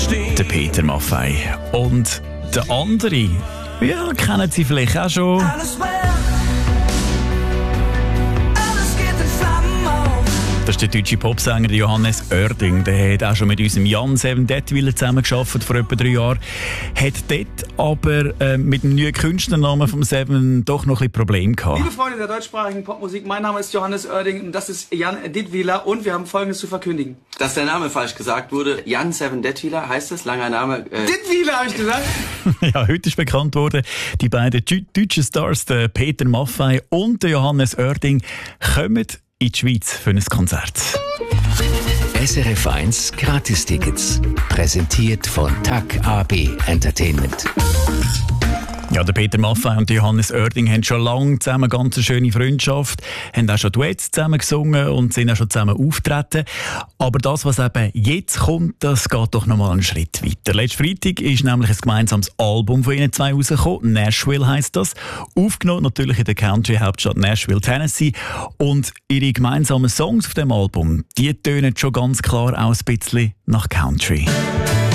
Der Peter Maffay. Und der andere, ja, kennen Sie vielleicht auch schon. Das ist der deutsche Popsänger Johannes Oerding. Der hat auch schon mit unserem Jan Seven Detwiller zusammengearbeitet vor etwa 3 Jahren. Hat dort aber mit dem neuen Künstlernamen vom Seven doch noch ein bisschen Probleme gehabt. Liebe Freunde der deutschsprachigen Popmusik, mein Name ist Johannes Oerding und das ist Jan Detwiller und wir haben Folgendes zu verkündigen. Dass der Name falsch gesagt wurde. Jan Seven Detwiller heißt es, langer Name. Detwiller habe ich gesagt. Ja, heute ist bekannt worden, die beiden deutschen Stars, der Peter Maffay und der Johannes Oerding, kommen in die Schweiz für ein Konzert. SRF 1 Gratistickets. Präsentiert von TAG AB Entertainment. Ja, der Peter Maffay und Johannes Oerding haben schon lange zusammen eine ganz schöne Freundschaft, haben auch schon Duets zusammen gesungen und sind auch schon zusammen auftreten. Aber das, was eben jetzt kommt, das geht doch noch mal einen Schritt weiter. Letzten Freitag ist nämlich ein gemeinsames Album von ihnen zwei rausgekommen. Nashville heisst das. Aufgenommen natürlich in der Country-Hauptstadt Nashville, Tennessee. Und ihre gemeinsamen Songs auf dem Album, die tönen schon ganz klar auch ein bisschen nach Country.